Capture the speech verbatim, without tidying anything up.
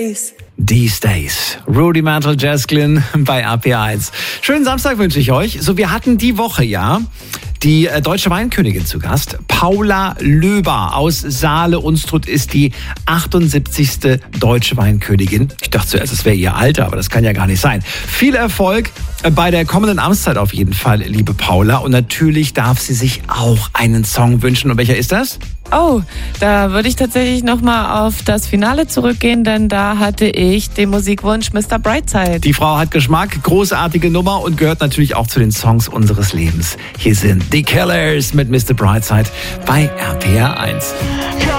Days. These Days. Rudy Mantle, Jazz Glynn bei R P R eins. Schönen Samstag wünsche ich euch. So, wir hatten die Woche ja die äh, deutsche Weinkönigin zu Gast. Paula Löber aus Saale-Unstrut ist die achtundsiebzigste deutsche Weinkönigin. Ich dachte zuerst, es wäre ihr Alter, aber das kann ja gar nicht sein. Viel Erfolg äh, bei der kommenden Amtszeit auf jeden Fall, liebe Paula. Und natürlich darf sie sich auch einen Song wünschen. Und welcher ist das? Oh, da würde ich tatsächlich nochmal auf das Finale zurückgehen, denn da hatte ich den Musikwunsch Mister Brightside. Die Frau hat Geschmack, großartige Nummer und gehört natürlich auch zu den Songs unseres Lebens. Hier sind The Killers mit Mister Brightside bei R P R eins.